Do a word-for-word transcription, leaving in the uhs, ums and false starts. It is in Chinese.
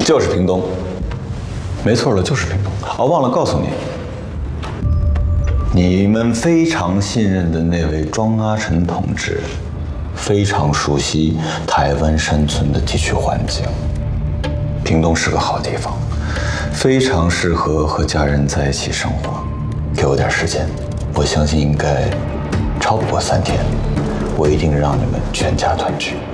就是屏东。没错了，就是屏东。哦，忘了告诉你，你们非常信任的那位庄阿成同志，非常熟悉台湾山村的地区环境。屏东是个好地方，非常适合和家人在一起生活。给我点时间，我相信应该超不过三天，我一定让你们全家团聚。